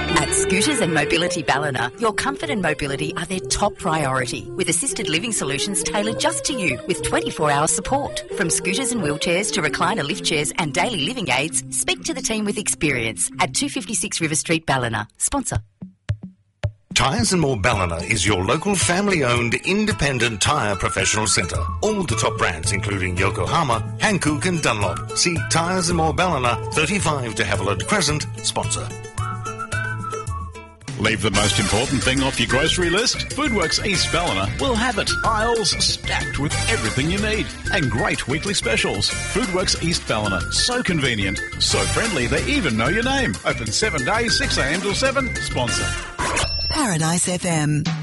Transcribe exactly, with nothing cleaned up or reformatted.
At Scooters and Mobility Ballina, your comfort and mobility are their top priority, with assisted living solutions tailored just to you with twenty-four hour support. From scooters and wheelchairs to recliner lift chairs and daily living aids, speak to the team with experience at two fifty-six River Street, Ballina. Sponsor. Tyres and More Ballina is your local family-owned independent tyre professional centre. All the top brands including Yokohama, Hankook and Dunlop. See Tyres and More Ballina, thirty-five de Havilland Crescent. Sponsor. Leave the most important thing off your grocery list? Foodworks East Ballina will have it. Aisles stacked with everything you need. And great weekly specials. Foodworks East Ballina. So convenient. So friendly they even know your name. Open seven days, six a m till seven. Sponsor. Paradise F M.